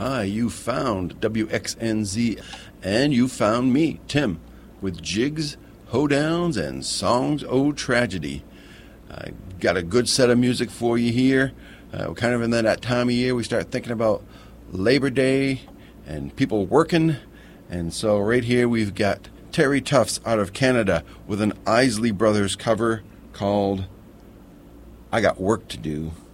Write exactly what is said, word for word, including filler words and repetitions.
Hi, you found W X N Z, and you found me, Tim, with jigs, hoedowns, and songs o' tragedy. I got a good set of music for you here. Uh, we're kind of in that time of year we start thinking about Labor Day and people working. And so right here we've got Terry Tufts out of Canada with an Isley Brothers cover called I Got Work to Do.